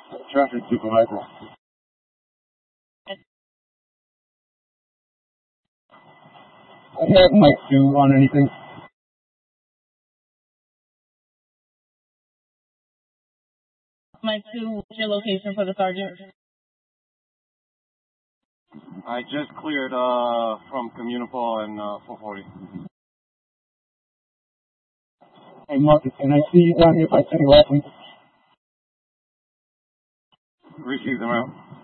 Traffic supervisor. I have Mike 2 on anything. Mike 2, what's your location for the sergeant? I just cleared from Communipol and 440. Hey Marcus, can I see you down here by City Weapons? Receive them out.